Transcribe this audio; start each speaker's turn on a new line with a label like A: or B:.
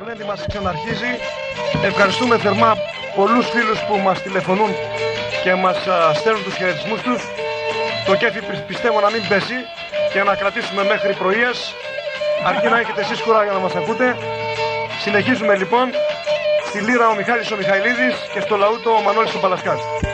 A: γλέντι μας ξαναρχίζει. Ευχαριστούμε θερμά πολλούς φίλους που μας τηλεφωνούν και μας στέλνουν τους χαιρετισμούς τους. Το κέφι πιστεύω να μην πέσει και να κρατήσουμε μέχρι πρωίας, αρκεί να έχετε εσείς κουράγιο να μας ακούτε. Συνεχίζουμε λοιπόν στη λύρα ο Μιχάλης ο Μιχαηλίδης και στο λαούτο ο Μανώλης ο Παλασκάς.